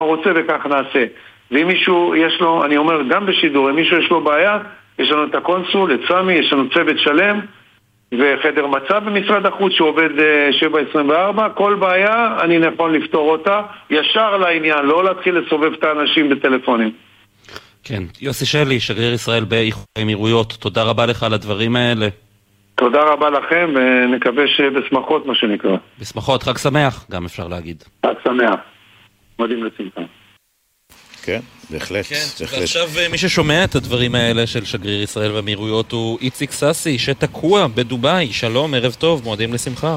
רוצה וכך נעשה. ואם מישהו יש לו, אני אומר גם בשידור, אם מישהו יש לו בעיה, יש לנו את הקונסול, את סמי, יש לנו צוות שלם וחדר מצב במשרד החוץ שעובד 7/24, כל בעיה אני נכון לפתור אותה ישר לעניין, לא להתחיל לסובב את האנשים בטלפונים. כן, יוסי שלי, שגריר ישראל באיחוד האמירויות, תודה רבה לך על הדברים האלה. תודה רבה לכם, ונקווה שבשמחות מה שנקרא. בשמחות, חג שמח, גם אפשר להגיד. חג שמח, מודים לשמחה. כן, בהחלט. כן, ועכשיו מי ששומע את הדברים האלה של שגריר ישראל באמירויות הוא איציק ססי, שתקוע בדובאי. שלום, ערב טוב, מועדים לשמחה.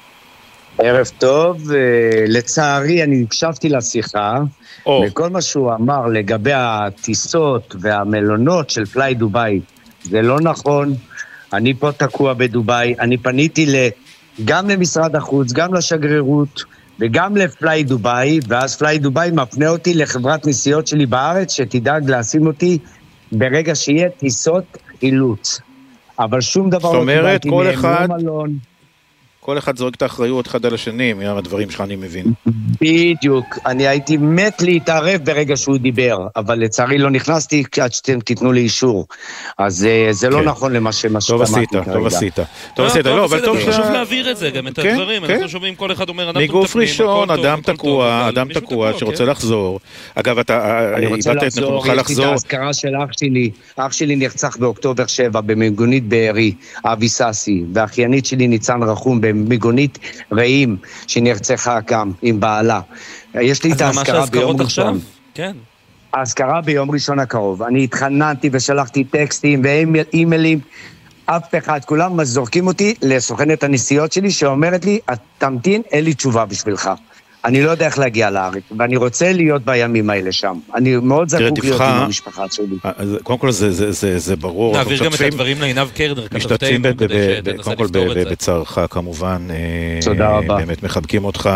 ערב טוב, לצערי אני הקשבתי לשיחה, וכל מה שהוא אמר לגבי הטיסות והמלונות של פליי דובאי, זה לא נכון. אני פה תקוע בדובאי, אני פניתי גם למשרד החוץ, גם לשגרירות, וגם לפליי דובאי, ואז פליי דובאי מפנה אותי לחברת נסיעות שלי בארץ, שתדאג לשים אותי ברגע שיהיה טיסות חילוץ. אבל שום דבר לא קיבלתי מהם, לא מלון. כל אחד זורק את האחריות אחד על השני, מהדברים שלך אני מבין. בדיוק, אני הייתי מת להתערב ברגע שהוא דיבר, אבל לצערי לא נכנסתי עד שאתם תיתנו לי אישור. אז זה לא נכון למה ששמעתי כרגע. טוב עשית, לא, אבל טוב חשוב להעביר את זה, גם את הדברים, אנחנו שומעים כל אחד אומר, אנחנו מגוף ראשון, אדם תקוע שרוצה לחזור. אגב, אני רוצה לחזור, יש לי את ההזכרה של אח שלי נרצח באוקטובר 7 במיגונית בארי, אבי ססי, והאחיינית שלי ניצן רחום מיגונית רעים שנרצחה גם עם בעלה. יש לי את ההזכרה ביום ראשון. כן. ההזכרה ביום ראשון הקרוב. אני התחננתי ושלחתי טקסטים ואימיילים. אף אחד, כולם זורקים אותי לסוכנת הנסיעות שלי שאומרת לי, תמתין, אין לי תשובה בשבילך. אני לא יודע איך להגיע לארץ, ואני רוצה להיות בימים האלה שם. אני מאוד זקוק להיות עם המשפחה שלי. קודם כל זה ברור. נעביר גם את הדברים לעינב קרנר, משתתפים קודם כל בצערך כמובן. תודה רבה. באמת מחבקים אותך.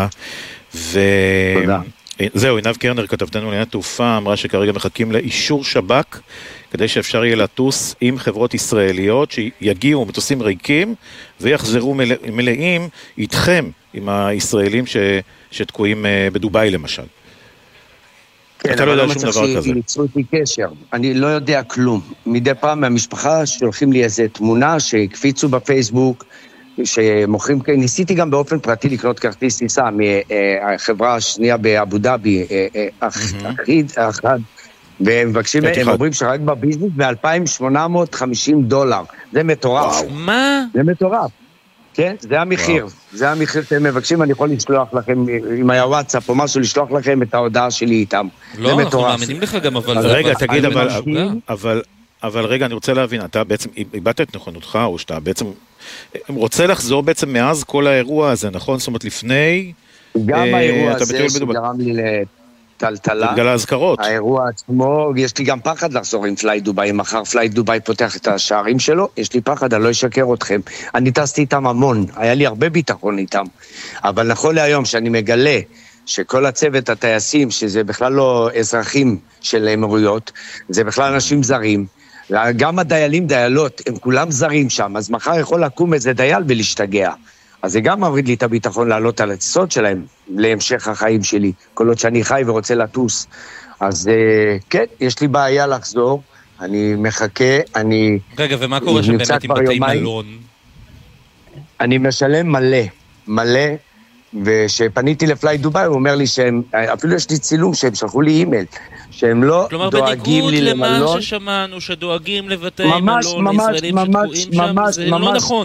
זהו, עינב קרנר כתבתנו לעניין התעופה, אמרה שכרגע מחכים לאישור שב"כ, כדי שאפשר יהיה לטוס עם חברות ישראליות שיגיעו מטוסים ריקים, ויחזרו מלאים איתכם, עם הישראלים שתקועים בדובאי למשל. כן, אבל לא מצליח שיצרו איתי קשר. אני לא יודע כלום. מדי פעם מהמשפחה שולחים לי איזו תמונה שהקפיצו בפייסבוק, שמוכרים, ניסיתי גם באופן פרטי לקנות כרטיס טיסה מהחברה השנייה באבו דאבי, אחד, והם מבקשים, הם אומרים שרק בביזנס $2,850. זה מטורף. מה? זה מטורף. כן, זה המחיר. זה המחיר שאתם מבקשים, אני יכול לשלוח לכם, אם היה וואטסאפ או משהו, לשלוח לכם את ההודעה שלי איתם. לא, אנחנו מאמינים לך גם, אבל... רגע, תגיד, אבל רגע, אני רוצה להבין, אתה בעצם איבדת את נכונותך, או שאתה בעצם רוצה לחזור בעצם מאז כל האירוע הזה, נכון? זאת אומרת, לפני... גם האירוע הזה שגרם לי לטלטלה. בגלל ההזכרות. האירוע עצמו, יש לי גם פחד לחזור עם פליי דובאי. מחר פליי דובאי פותח את השערים שלו, יש לי פחד, אני לא אשקר אתכם. אני טסתי איתם המון, היה לי הרבה ביטחון איתם. אבל נכון להיום שאני מגלה שכל הצוות הטייסים, שזה בכלל לא אזרחים של האמירויות, זה בכלל אנשים זרים, גם הדיילים, דיילות, הם כולם זרים שם, אז מחר יכול לקום איזה דייל ולהשתגע. אז זה גם מוריד לי את הביטחון לעלות על הטיסות שלהם, להמשך החיים שלי, כל עוד שאני חי ורוצה לטוס. אז כן, יש לי בעיה לחזור, אני מחכה, אני... רגע, ומה קורה שם באמת עם בתי מלון? אני משלם מלא, ושפניתי לפליי דובאי, הוא אומר לי שהם, אפילו יש לי צילום שהם שלחו לי אימייל, שהם לא דואגים לי למלון. כלומר, בניגוד למה ששמענו, שדואגים לבתי מלון לישראלים שתקועים שם, זה לא נכון.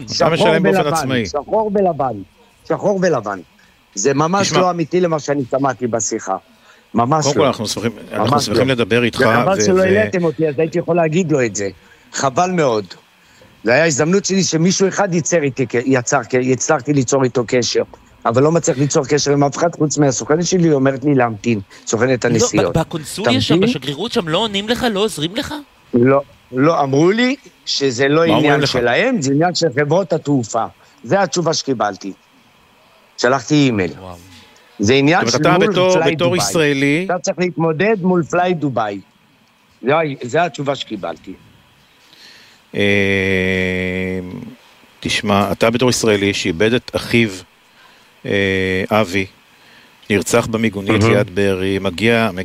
שחור ולבן. זה ממש לא אמיתי למה שאני שמעתי בשיחה. ממש לא. קודם כל אנחנו שמחים לדבר איתך. וחבל שלא העליתם אותי, אז הייתי יכול להגיד לו את זה. חבל מאוד. זה היה הזדמנות שלי שמישהו אחד הצלחתי ליצור איתו קשר. אבל לא מצליח ליצור קשר עם אף אחד, חוץ מהסוכנת שלי, היא אומרת לי להמתין, סוכנת הנסיעות. לא, בקונסוליה שם, בשגרירות שם, לא עונים לך, לא עוזרים לך? לא, אמרו לי שזה לא עניין שלהם, זה עניין של חברות התעופה. זה התשובה שקיבלתי. שלחתי אימייל. זה עניין של מול פליי דובאי. ישראלי... אתה צריך להתמודד מול פליי דובאי. זה התשובה שקיבלתי. תשמע, אתה בתור ישראלי שאיבד את אחיו, אבי, נרצח במיגונית ליד בארי, מגיע